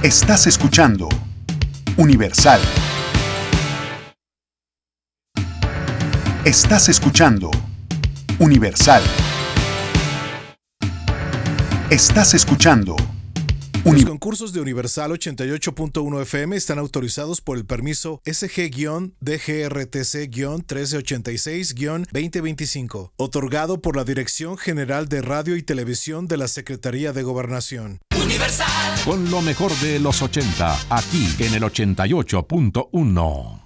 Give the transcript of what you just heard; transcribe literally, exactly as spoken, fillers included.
Estás escuchando Universal. Estás escuchando Universal. Estás escuchando Los concursos de Universal ochenta y ocho punto uno F M están autorizados por el permiso S G D G R T C trece ochenta y seis veinte veinticinco, otorgado por la Dirección General de Radio y Televisión de la Secretaría de Gobernación. Universal. Con lo mejor de los ochenta, aquí en el ochenta y ocho punto uno.